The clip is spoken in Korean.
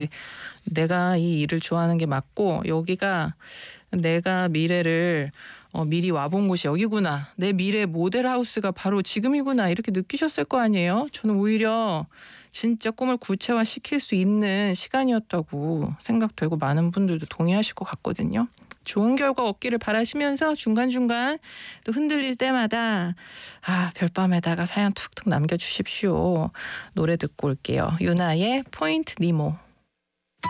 내가 이 일을 좋아하는 게 맞고 여기가 내가 미래를 미리 와본 곳이 여기구나. 내 미래 모델하우스가 바로 지금이구나. 이렇게 느끼셨을 거 아니에요. 저는 오히려 진짜 꿈을 구체화시킬 수 있는 시간이었다고 생각되고 많은 분들도 동의하실 것 같거든요. 좋은 결과 얻기를 바라시면서 중간중간 또 흔들릴 때마다 별밤에다가 사연 툭툭 남겨주십시오. 노래 듣고 올게요. 유나의 포인트 니모.